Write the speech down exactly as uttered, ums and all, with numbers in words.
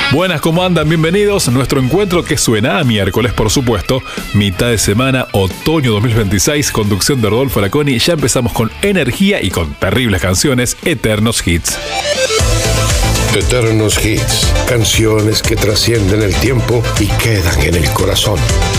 Buenas, ¿cómo andan? Bienvenidos a nuestro encuentro que suena a miércoles, por supuesto. Mitad de semana, otoño dos mil veintiséis, conducción de Rodolfo Laconi. Ya empezamos con energía y con terribles canciones, eternos hits. Eternos hits, canciones que trascienden el tiempo y quedan en el corazón.